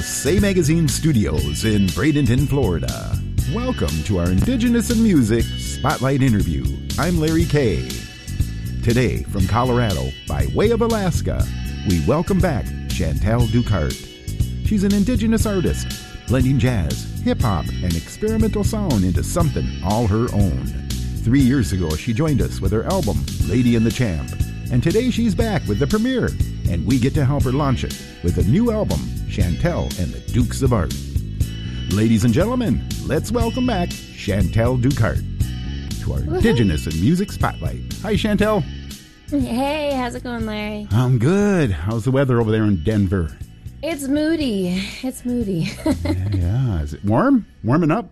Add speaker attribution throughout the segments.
Speaker 1: Say Magazine Studios in Bradenton, Florida. Welcome to our Indigenous in Music Spotlight interview. I'm Larry Kay. Today, from Colorado, by way of Alaska, we welcome back Chantal Ducart. She's an Indigenous artist, blending jazz, hip-hop, and experimental sound into something all her own. 3 years ago, she joined us with her album, Lady and the Champ. And today she's back with the premiere, and we get to help her launch it with a new album, Chantal and the Dukes of Art. Ladies and gentlemen, let's welcome back Chantal Ducart to our Indigenous in Music Spotlight. Hi, Chantal.
Speaker 2: Hey, how's it going, Larry?
Speaker 1: I'm good. How's the weather over there in Denver?
Speaker 2: It's moody.
Speaker 1: Yeah. Is it warm? Warming up?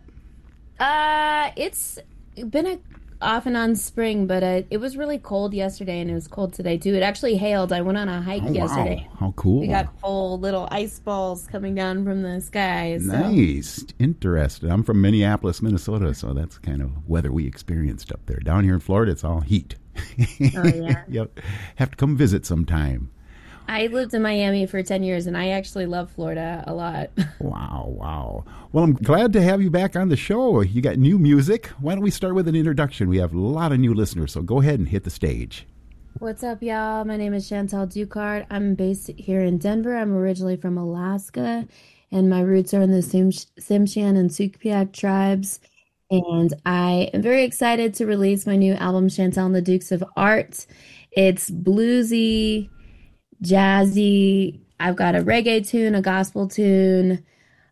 Speaker 2: It's been off and on spring, but it was really cold yesterday, and it was cold today too. It actually hailed. I went on a hike yesterday.
Speaker 1: Wow. How cool.
Speaker 2: We got full little ice balls coming down from the sky. So.
Speaker 1: Nice. Interesting. I'm from Minneapolis, Minnesota, so that's kind of weather we experienced up there. Down here in Florida, it's all heat.
Speaker 2: Oh, yeah.
Speaker 1: Yep. Have to come visit sometime.
Speaker 2: I lived in Miami for 10 years, and I actually love Florida a lot.
Speaker 1: Wow. Well, I'm glad to have you back on the show. You got new music. Why don't we start with an introduction? We have a lot of new listeners, so go ahead and hit the stage.
Speaker 2: What's up, y'all? My name is Chantal Ducart. I'm based here in Denver. I'm originally from Alaska, and my roots are in the Tsimshian and Sugpiaq tribes. And I am very excited to release my new album, Chantal and the Dukes of Art. It's bluesy, jazzy. I've got a reggae tune, a gospel tune,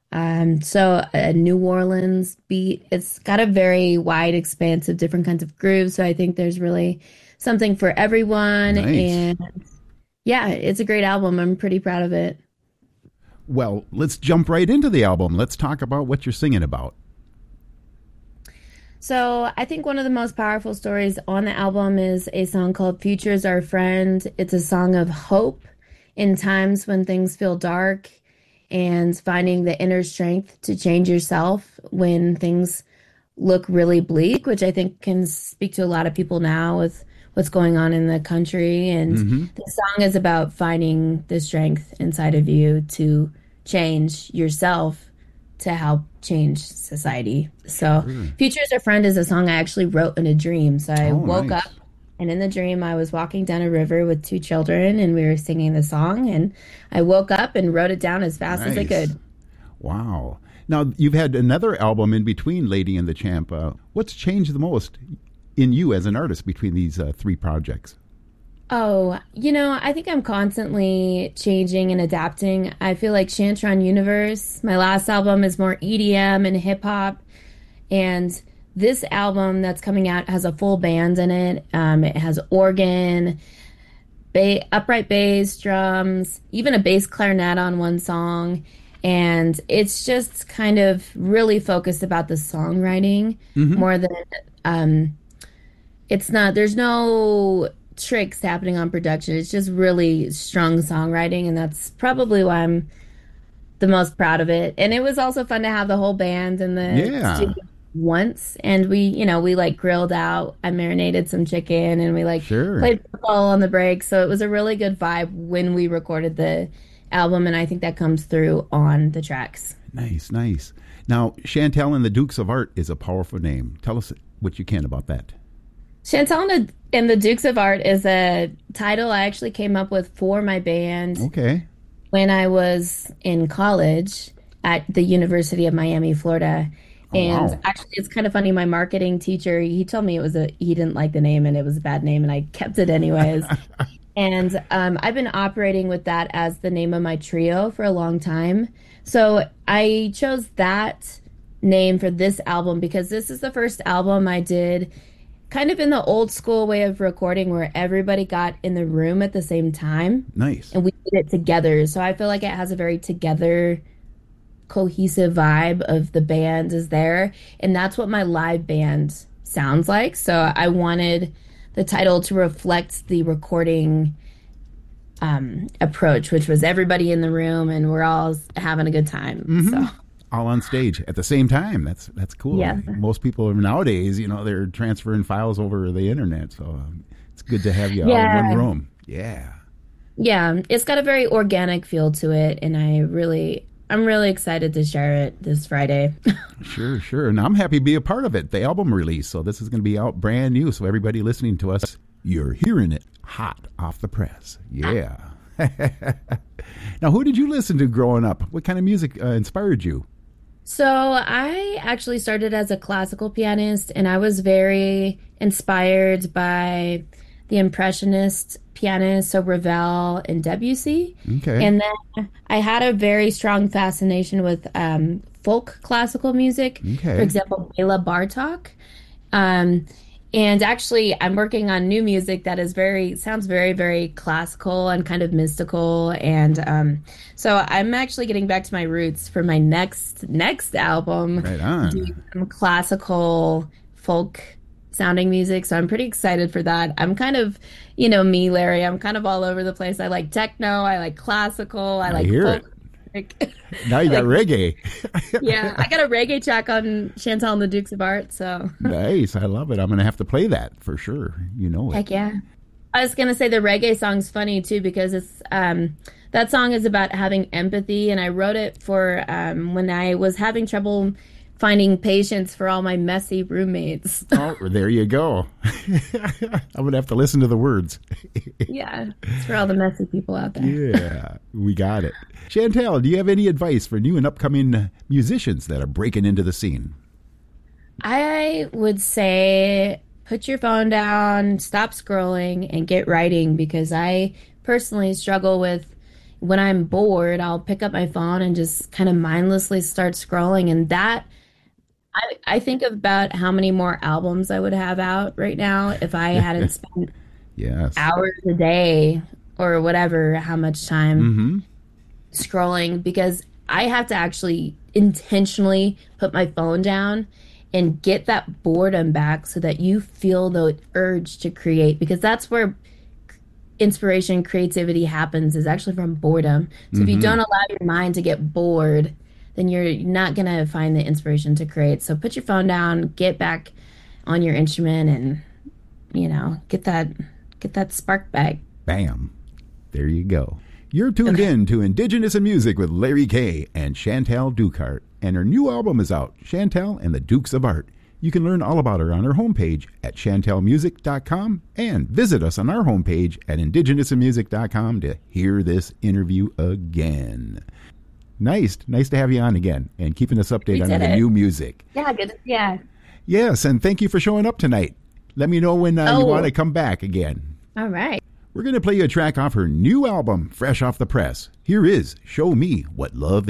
Speaker 2: so a New Orleans beat. It's got a very wide expanse of different kinds of grooves, so I think there's really something for everyone.
Speaker 1: Nice.
Speaker 2: And yeah, it's a great album. I'm pretty proud of it.
Speaker 1: Well, let's jump right into the album. Let's talk about what you're singing about.
Speaker 2: So I think one of the most powerful stories on the album is a song called Future's Our Friend. It's a song of hope in times when things feel dark and finding the inner strength to change yourself when things look really bleak, which I think can speak to a lot of people now with what's going on in the country. And the song is about finding the strength inside of you to change yourself to help change society. So Future's Our Friend is a song I actually wrote in a dream. So I woke up, and in the dream I was walking down a river with two children, and we were singing the song, and I woke up and wrote it down as fast as I could.
Speaker 1: Wow. Now, you've had another album in between Lady and the Champ. What's changed the most in you as an artist between these three projects?
Speaker 2: Oh, I think I'm constantly changing and adapting. I feel like Shantron Universe, my last album, is more EDM and hip hop. And this album that's coming out has a full band in it. It has organ, upright bass, drums, even a bass clarinet on one song. And it's just kind of really focused about the songwriting more than, there's no tricks happening on production. It's just really strong songwriting, and that's probably why I'm the most proud of it. And it was also fun to have the whole band in the studio once, and we like grilled out. I marinated some chicken, and we played football on the break. So it was a really good vibe when we recorded the album, and I think that comes through on the tracks.
Speaker 1: Nice. Now, Chantal and the Dukes of Art is a powerful name. Tell us what you can about that.
Speaker 2: Chantal and the Dukes of Art is a title I actually came up with for my band. Okay. When I was in college at the University of Miami, Florida. Actually, it's kind of funny. My marketing teacher, he told me he didn't like the name and it was a bad name, and I kept it anyways. And I've been operating with that as the name of my trio for a long time. So I chose that name for this album because this is the first album I did kind of in the old school way of recording where everybody got in the room at the same time. Nice. And we did it together. So I feel like it has a very together, cohesive vibe of the band is there. And that's what my live band sounds like. So I wanted the title to reflect the recording approach, which was everybody in the room and we're all having a good time. So.
Speaker 1: All on stage at the same time. That's cool.
Speaker 2: Yeah.
Speaker 1: Most people nowadays, they're transferring files over the internet, so it's good to have you all in one room. Yeah.
Speaker 2: Yeah, it's got a very organic feel to it, and I really I'm really excited to share it this Friday.
Speaker 1: Sure. And I'm happy to be a part of it, the album release. So this is going to be out brand new. So everybody listening to us, you're hearing it hot off the press. Yeah. Now, who did you listen to growing up? What kind of music inspired you?
Speaker 2: So I actually started as a classical pianist, and I was very inspired by the Impressionist pianists, so Ravel and Debussy.
Speaker 1: Okay.
Speaker 2: And then I had a very strong fascination with folk classical music.
Speaker 1: Okay.
Speaker 2: For example, Bela Bartok. And actually, I'm working on new music that is sounds very, very classical and kind of mystical. And so I'm actually getting back to my roots for my next album.
Speaker 1: Right on.
Speaker 2: Doing some classical folk sounding music. So I'm pretty excited for that. I'm kind of, me, Larry, I'm kind of all over the place. I like techno, I like classical, I like
Speaker 1: hear
Speaker 2: folk
Speaker 1: it.
Speaker 2: music.
Speaker 1: Now you got reggae.
Speaker 2: Yeah, I got a reggae track on Chantal and the Dukes of Art, so.
Speaker 1: Nice. I love it. I'm going to have to play that for sure. You know it.
Speaker 2: Heck yeah. I was going to say the reggae song's funny too because it's that song is about having empathy, and I wrote it for when I was having trouble finding patience for all my messy roommates.
Speaker 1: Oh, there you go. I'm going to have to listen to the words.
Speaker 2: Yeah, it's for all the messy people out there.
Speaker 1: Yeah, we got it. Chantal, do you have any advice for new and upcoming musicians that are breaking into the scene?
Speaker 2: I would say put your phone down, stop scrolling, and get writing, because I personally struggle with when I'm bored, I'll pick up my phone and just kind of mindlessly start scrolling. And that, I think about how many more albums I would have out right now if I hadn't spent
Speaker 1: Yes.
Speaker 2: hours a day or whatever, how much time
Speaker 1: Mm-hmm.
Speaker 2: scrolling, because I have to actually intentionally put my phone down and get that boredom back so that you feel the urge to create, because that's where inspiration, creativity happens, is actually from boredom. So if you don't allow your mind to get bored, then you're not going to find the inspiration to create. So put your phone down, get back on your instrument, and, get that spark back.
Speaker 1: Bam. There you go. You're tuned in to Indigenous in Music with Larry Kay and Chantal Dukart. And her new album is out, Chantal and the Dukes of Art. You can learn all about her on her homepage at chantalmusic.com and visit us on our homepage at indigenousinmusic.com to hear this interview again. Nice to have you on again and keeping us updated on the new music.
Speaker 2: Yeah, good. Yeah.
Speaker 1: Yes, and thank you for showing up tonight. Let me know when you want to come back again.
Speaker 2: All right.
Speaker 1: We're going to play you a track off her new album, fresh off the press. Here is Show Me What Love